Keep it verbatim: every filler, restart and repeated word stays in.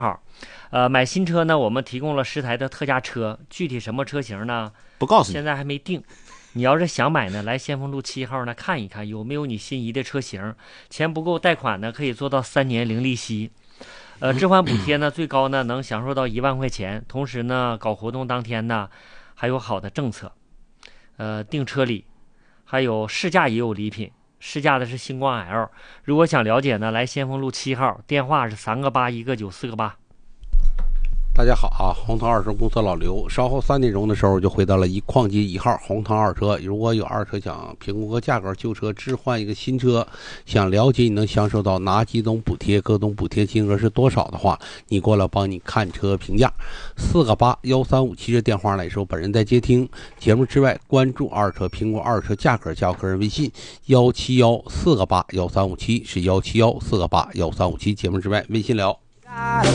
号。呃，买新车呢，我们提供了十台的特价车，具体什么车型呢？ 不告诉你。 现在还没定。你要是想买呢，来先锋路七号呢看一看有没有你心仪的车型。钱不够贷款呢，可以做到三年零利息。呃，置换补贴呢，最高呢能享受到一万块钱。同时呢，搞活动当天呢，还有好的政策。呃，订车礼，还有试驾也有礼品。试驾的是星光 L。如果想了解呢，来先锋路七号，电话是三个八一个九四个八。 大家好啊，红腾二手车公司老刘，稍后三点钟的时候就回到了一矿街一号红腾二车。如果有二车想评估个价格，旧车置换一个新车，想了解你能享受到哪几种补贴，各种补贴金额是多少的话，你过来帮你看车评价。四个八幺三五七这电话来说，本人在接听。节目之外，关注二车评估二车价格，加个人微信幺七幺四个八幺三五七是幺七幺四个八幺三五七。节目之外，微信聊。